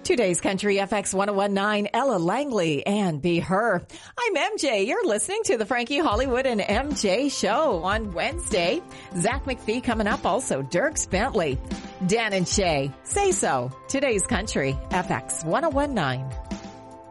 Today's Country FX 1019, Ella Langley and Be Her. I'm MJ. You're listening to the Frankie Hollywood and MJ show on Wednesday. Zach McPhee coming up, also Dierks Bentley. Dan and Shay, Say So. Today's Country FX 1019.